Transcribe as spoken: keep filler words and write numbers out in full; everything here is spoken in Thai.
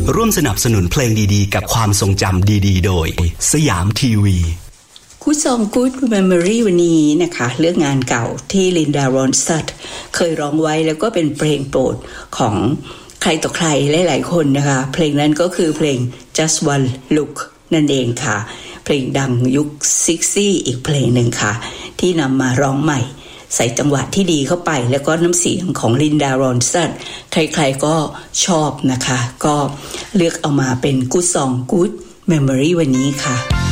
ร่วมสนับสนุนเพลงดีๆกับความทรงจำดีๆโดยสยามทีวี Good Song Good Memory วันนี้นะคะเรื่องงานเก่าที่ลินดา รอนสตัดเคยร้องไว้แล้วก็เป็นเพลงโปรดของใครต่อใครหลายๆคนนะคะเพลงนั้นก็คือเพลง Just One Look นั่นเองค่ะเพลงดังยุคซิกซี่อีกเพลงหนึ่งค่ะที่นำมาร้องใหม่ใส่จังหวะที่ดีเข้าไปแล้วก็น้ำเสียงของลินดา รอนสตัดใครๆก็ชอบนะคะก็เลือกเอามาเป็น Good Song Good Memory วันนี้ค่ะ